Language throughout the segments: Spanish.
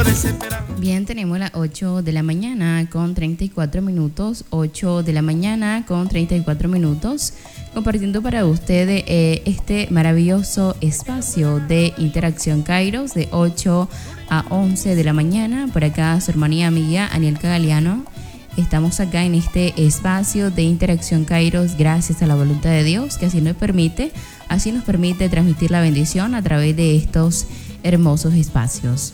Bien, tenemos las 8 de la mañana con 34 minutos, 8 de la mañana con 34 minutos, compartiendo para ustedes este maravilloso espacio de Interacción Kairos de 8 a 11 de la mañana. Por acá su hermana y amiga Anielka Galeano. Estamos acá en este espacio de Interacción Kairos gracias a la voluntad de Dios que así nos permite transmitir la bendición a través de estos hermosos espacios.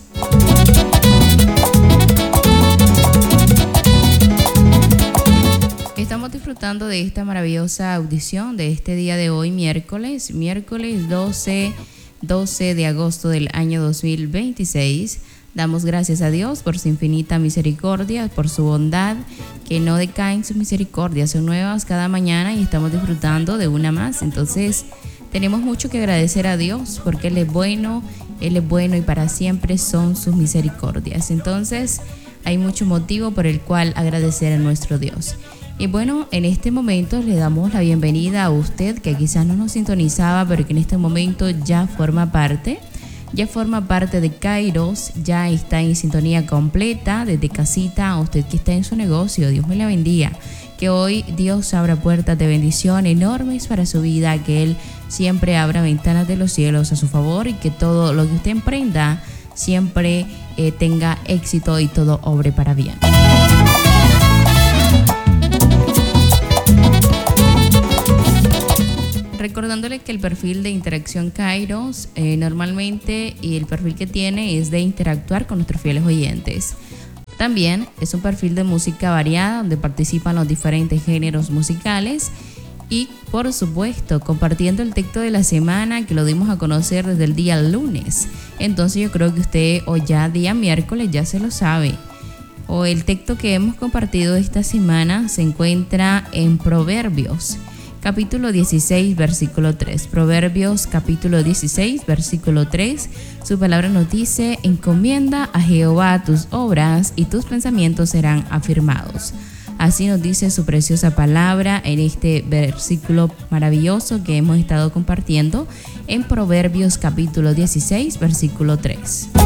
Estamos disfrutando de esta maravillosa audición de este día de hoy, miércoles 12 de agosto del año 2026. Damos gracias a Dios por su infinita misericordia, por su bondad, que no decaen sus misericordias, son nuevas cada mañana y estamos disfrutando de una más. Entonces, tenemos mucho que agradecer a Dios porque Él es bueno y para siempre son sus misericordias. Entonces, hay mucho motivo por el cual agradecer a nuestro Dios. Y bueno, en este momento le damos la bienvenida a usted que quizás no nos sintonizaba, pero que en este momento ya forma parte de Kairos, ya está en sintonía completa desde casita. A usted que está en su negocio, Dios me la bendiga. Que hoy Dios abra puertas de bendición enormes para su vida, que Él siempre abra ventanas de los cielos a su favor y que todo lo que usted emprenda siempre tenga éxito y todo obre para bien. Recordándole que el perfil de Interacción Kairos normalmente y el perfil que tiene es de interactuar con nuestros fieles oyentes. También es un perfil de música variada donde participan los diferentes géneros musicales y por supuesto compartiendo el texto de la semana que lo dimos a conocer desde el día lunes. Entonces yo creo que usted hoy ya día miércoles ya se lo sabe. O el texto que hemos compartido esta semana se encuentra en Proverbios capítulo 16, versículo 3. Proverbios, capítulo 16, versículo 3. Su palabra nos dice: encomienda a Jehová tus obras y tus pensamientos serán afirmados. Así nos dice su preciosa palabra en este versículo maravilloso que hemos estado compartiendo en Proverbios, capítulo 16, versículo 3.